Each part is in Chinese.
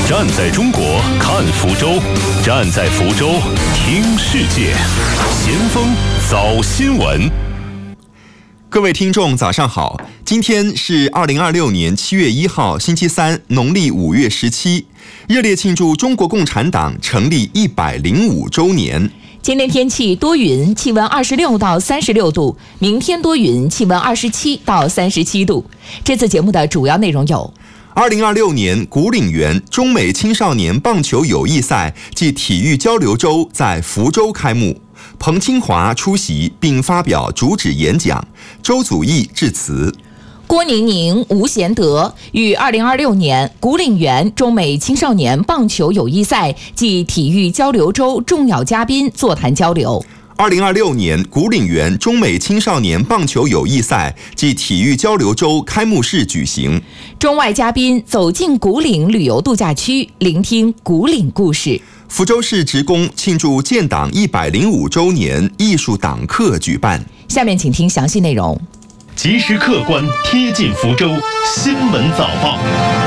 站在中国看福州，站在福州听世界。先锋早新闻。 各位听众早上好，今天是2026年7月1号星期三，农历5月17，热烈庆祝中国共产党成立105周年。 今天天气多云，气温26到36度，明天多云，气温27到37度。这次节目的主要内容有 2026年古岭园中美青少年棒球友谊赛暨体育交流周在福州开幕，彭清华出席并发表主旨演讲，周祖义致辞。 郭宁宁、吴贤德与2026年古岭园中美青少年棒球友谊赛暨体育交流周重要嘉宾座谈交流。 2026年古岭园中美青少年棒球友谊赛暨体育交流周开幕式举行， 中外嘉宾走进古岭旅游度假区，聆听古岭故事。 福州市职工庆祝建党105周年艺术党课举办。 下面请听详细内容。 及时客观贴近福州新闻早报。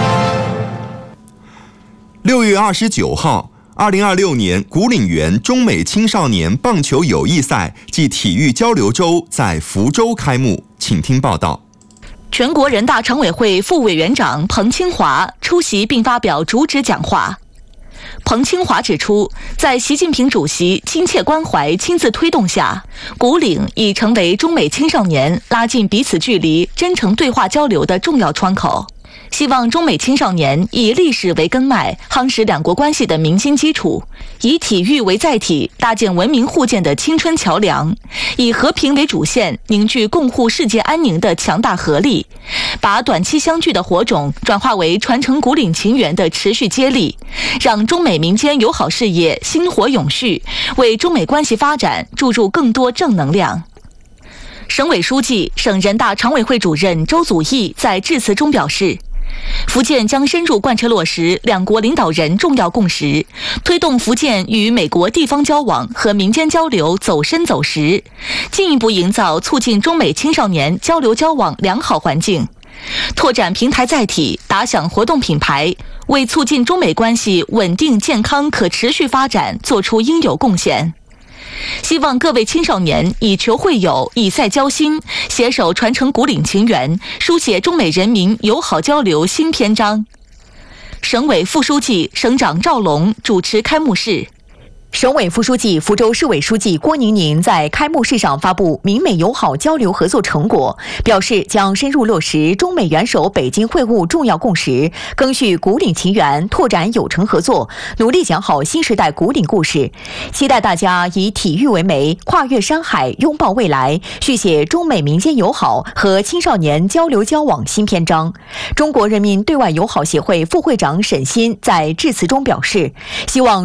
6月29号，2026年古岭园中美青少年棒球友谊赛暨体育交流周在福州开幕，请听报道。 全国人大常委会副委员长彭清华出席并发表主旨讲话。彭清华指出，在习近平主席亲切关怀、亲自推动下，古岭已成为中美青少年拉近彼此距离、真诚对话交流的重要窗口。希望中美青少年以历史为根脉，夯实两国关系的民心基础；以体育为载体，搭建文明互鉴的青春桥梁；以和平为主线，凝聚共护世界安宁的强大合力；把短期相聚的火种转化为传承古岭情缘的持续接力，让中美民间友好事业薪火永续，为中美关系发展注入更多正能量。省委书记、省人大常委会主任周祖义在致辞中表示，福建将深入贯彻落实两国领导人重要共识，推动福建与美国地方交往和民间交流走深走实，进一步营造促进中美青少年交流交往良好环境，拓展平台载体，打响活动品牌，为促进中美关系稳定、健康、可持续发展做出应有贡献。希望各位青少年以球会友，以赛交心，携手传承古岭情缘，书写中美人民友好交流新篇章。省委副书记、省长赵龙主持开幕式。 省委副书记、福州市委书记郭宁宁在开幕式上发布民美友好交流合作成果，表示将深入落实中美元首北京会晤重要共识，赓续古岭情缘，拓展友城合作，努力讲好新时代古岭故事。期待大家以体育为媒，跨越山海，拥抱未来，续写中美民间友好和青少年交流交往新篇章。中国人民对外友好协会副会长沈鑫在致辞中表示，希望